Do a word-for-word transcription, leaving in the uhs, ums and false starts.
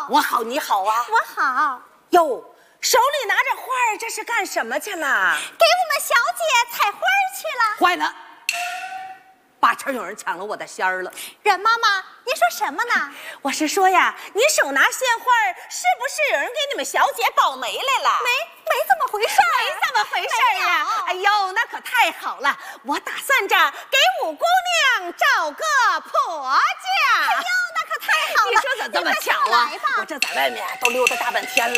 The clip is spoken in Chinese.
好。 我好，你好啊。 我好。 哟，手里拿着花儿，这是干什么去了？ 给我们小姐采花去了。 坏了，八成有人抢了我的仙儿了。 阮妈妈，您说什么呢？ 我是说呀，你手拿鲜花儿，是不是有人给你们小姐保媒来了？ 没，没这么回事儿， 没这么回事儿呀。哎呦，那可太好了！我打算着给五姑娘找个婆家。 哎呦，那可太好了！ 你说怎么这么巧啊？ 来吧， 我这在外面都溜达大半天了。